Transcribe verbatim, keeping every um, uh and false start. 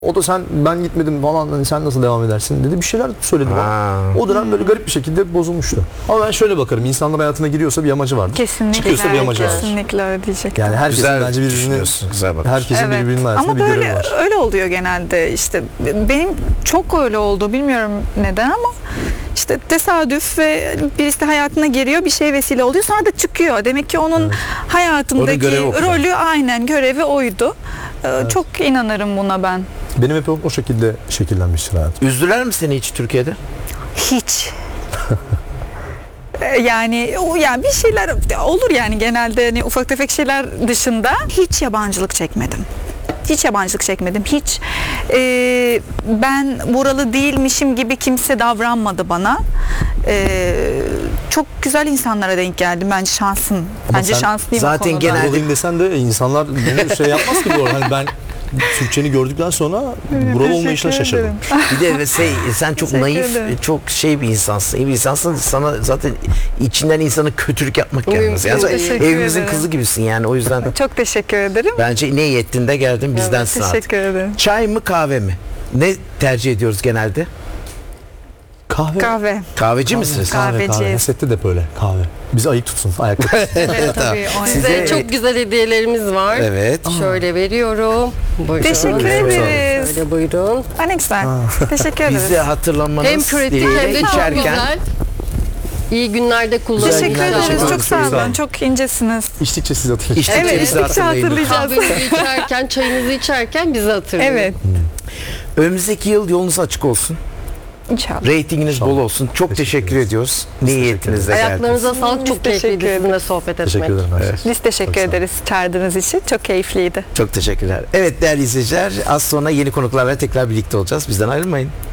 O da sen ben gitmedim falan hani sen nasıl devam edersin dedi bir şeyler söyledi bana. O dönem böyle garip bir şekilde bozulmuştu. Ama ben şöyle bakarım insanlar hayatına giriyorsa bir amacı vardır. Kesinlikle. Çıkıyorsa bir amacı vardır. Kesinlikle öyle diyecek. Yani herkesin Güzel bence birbirinin güzel herkesin Evet. birbirinin hayatında Ama bir böyle görevi var. öyle oluyor genelde işte benim çok öyle oldu bilmiyorum neden ama işte tesadüf ve birisi de hayatına giriyor bir şey vesile oluyor sonra da çıkıyor. Demek ki onun Evet. hayatındaki Onun görevi o kadar. rolü aynen görevi oydu. Ee, Çok inanırım buna ben. Benim hep o, o şekilde şekillenmiştir hayatım. Üzdüler mi seni hiç Türkiye'de? Hiç. Ee, Yani o yani bir şeyler olur yani genelde hani ufak tefek şeyler dışında hiç yabancılık çekmedim. Hiç yabancılık çekmedim. Hiç e, ben buralı değilmişim gibi kimse davranmadı bana. E, çok güzel insanlara denk geldim. Bence şansım. Ama Bence sen şanslıyım zaten o konuda. genel- Buralıyım desen de insanlar beni şey yapmaz ki bu arada. Hani ben Türkçeni gördükten sonra buralı olmayışına Teşekkür şaşırdım. ederim. Bir de ve şey, sen çok Teşekkür naif, ederim. çok şey bir insansın, iyi bir insansın. Sana zaten içinden insana kötülük yapmak gelmez. Yani sen Teşekkür evimizin ederim. kızı gibisin yani o yüzden Çok teşekkür ederim. bence ne iyi ettin de geldin bizdensin artık. Teşekkür ederim. Çay mı kahve mi? Ne tercih ediyoruz genelde? Kahve. Kahve. Kahveci misiniz? Kahve. Kahve, kahve. Kahveciyiz. Sette de böyle kahve. Bizi ayık tutsun ayakta. Evet, tabii. o- Size- Size çok güzel hediyelerimiz var. Evet. Şöyle veriyorum. Buyurun. Teşekkür Evet, ederiz. Şöyle buyurun. Aa, ne güzel. Teşekkür ederiz. Bizi hatırlamanız Hem pratik dileğiyle hem de çok içerken güzel. İyi günlerde kullanın. Teşekkür Güzel, ederiz. teşekkür Çok sağ ederim. olun. Çok incesiniz. İçtikçe siz hatırlayın. İçtikçe Evet, bizi içtikçe hatırlayın lütfen. hatırlayacağız. Kahvenizi içerken, çayınızı içerken bizi hatırlayın. Evet. Önümüzdeki yıl yolunuz açık olsun. İnşallah. Reytinginiz bol olsun. Çok Teşekkür teşekkür ederiz. ediyoruz. Niyetinizle geldiniz. Ayaklarınıza sağlık. Biz Çok teşekkür keyifliydi ederiz. sizinle sohbet etmek. Teşekkür ederim. Evet. Biz teşekkür Çok sağ olun. ederiz çağırdığınız için. Çok keyifliydi. Çok teşekkürler. Evet değerli izleyiciler, az sonra yeni konuklarla tekrar birlikte olacağız. Bizden ayrılmayın.